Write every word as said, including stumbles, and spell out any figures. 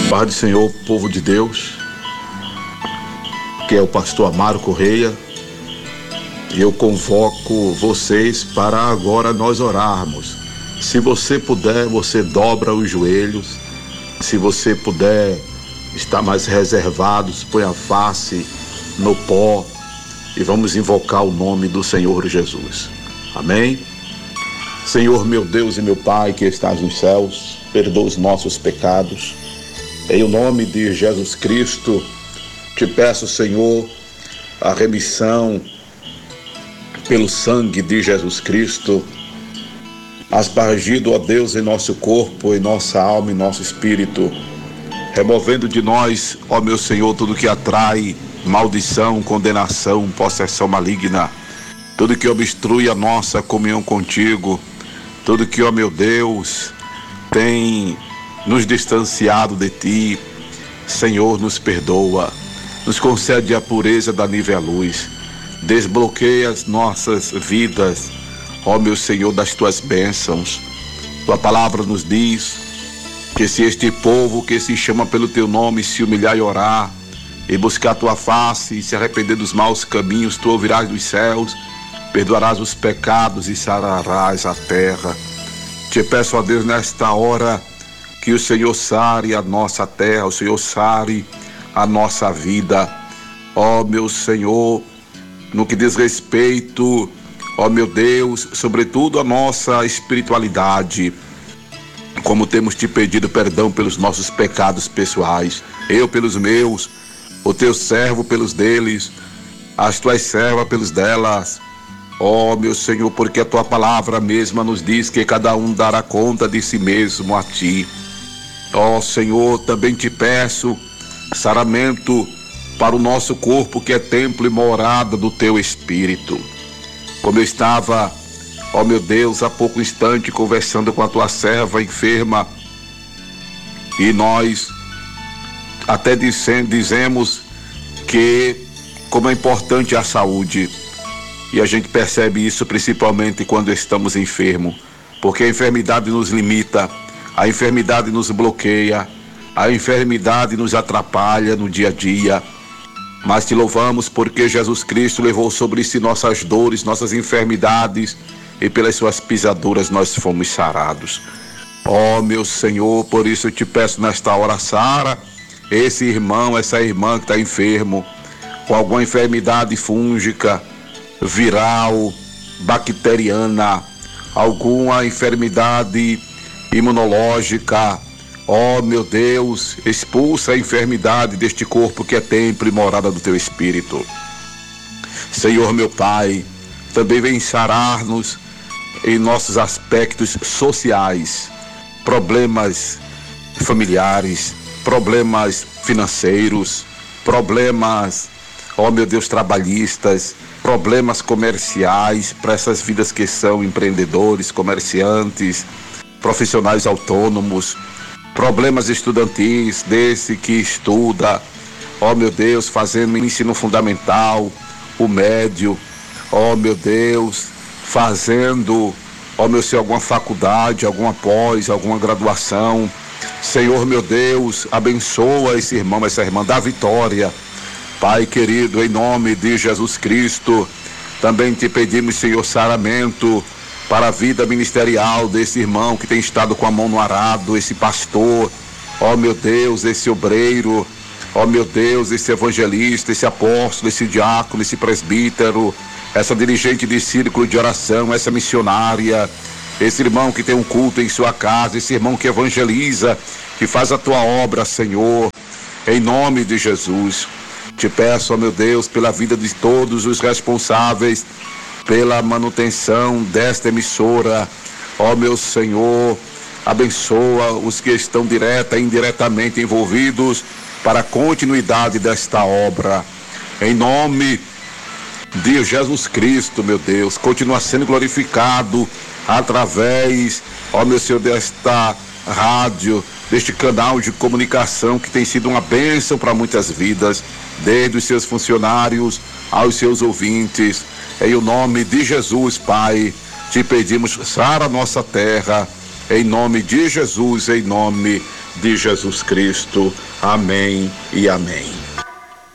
Pai do Senhor, povo de Deus, que é o pastor Amaro Correia, e eu convoco vocês para agora nós orarmos. Se você puder, você dobra os joelhos. Se você puder estar mais reservado, põe a face no pó e vamos invocar o nome do Senhor Jesus. Amém? Senhor, meu Deus e meu Pai que estás nos céus, perdoa os nossos pecados. Em o nome de Jesus Cristo, te peço, Senhor, a remissão pelo sangue de Jesus Cristo, aspargido, ó Deus, em nosso corpo, em nossa alma, em nosso espírito, removendo de nós, ó meu Senhor, tudo que atrai maldição, condenação, possessão maligna, tudo que obstrui a nossa comunhão contigo, tudo que, ó meu Deus, tem nos distanciado de ti. Senhor, nos perdoa, nos concede a pureza da nível à luz, desbloqueia as nossas vidas, ó meu Senhor, das tuas bênçãos. Tua palavra nos diz que se este povo que se chama pelo teu nome se humilhar e orar, e buscar a tua face e se arrepender dos maus caminhos, tu ouvirás dos céus, perdoarás os pecados e sararás a terra. Te peço, ó Deus, nesta hora, que o Senhor sare a nossa terra, o Senhor sare a nossa vida, ó meu Senhor, no que diz respeito, ó meu Deus, sobretudo a nossa espiritualidade, como temos te pedido perdão pelos nossos pecados pessoais, eu pelos meus, o teu servo pelos deles, as tuas servas pelos delas, ó meu Senhor, porque a tua palavra mesma nos diz que cada um dará conta de si mesmo a ti. Ó Senhor, também te peço saramento para o nosso corpo, que é templo e morada do teu Espírito. Como eu estava, ó meu Deus, há pouco instante conversando com a tua serva enferma, e nós até dizemos que como é importante a saúde, e a gente percebe isso principalmente quando estamos enfermos, porque a enfermidade nos limita, a enfermidade nos bloqueia, a enfermidade nos atrapalha no dia a dia. Mas te louvamos porque Jesus Cristo levou sobre si nossas dores, nossas enfermidades, e pelas suas pisaduras nós fomos sarados. Ó meu Senhor, por isso eu te peço nesta hora, sara esse irmão, essa irmã que está enfermo, com alguma enfermidade fúngica, viral, bacteriana, alguma enfermidade imunológica. Ó meu Deus, expulsa a enfermidade deste corpo que é templo e morada do teu Espírito. Senhor meu Pai, também vem sarar-nos em nossos aspectos sociais, problemas familiares, problemas financeiros, problemas, ó meu Deus, trabalhistas, problemas comerciais para essas vidas que são empreendedores, comerciantes, profissionais autônomos, problemas estudantis desse que estuda, ó meu Deus, fazendo o ensino fundamental, o médio, ó meu Deus, fazendo, ó meu Senhor, alguma faculdade, alguma pós, alguma graduação. Senhor meu Deus, abençoa esse irmão, essa irmã, dá vitória. Pai querido, em nome de Jesus Cristo, também te pedimos, Senhor, saramento para a vida ministerial desse irmão que tem estado com a mão no arado, esse pastor, ó meu Deus, esse obreiro, ó meu Deus, esse evangelista, esse apóstolo, esse diácono, esse presbítero, essa dirigente de círculo de oração, essa missionária, esse irmão que tem um culto em sua casa, esse irmão que evangeliza, que faz a tua obra, Senhor, em nome de Jesus. Te peço, ó meu Deus, pela vida de todos os responsáveis pela manutenção desta emissora, ó meu Senhor, abençoa os que estão direta e indiretamente envolvidos para a continuidade desta obra, em nome de Jesus Cristo, meu Deus, continua sendo glorificado através, ó meu Senhor, desta rádio, deste canal de comunicação que tem sido uma bênção para muitas vidas, desde os seus funcionários aos seus ouvintes. Em o nome de Jesus, Pai, te pedimos, sara a nossa terra, em nome de Jesus, em nome de Jesus Cristo. Amém e amém.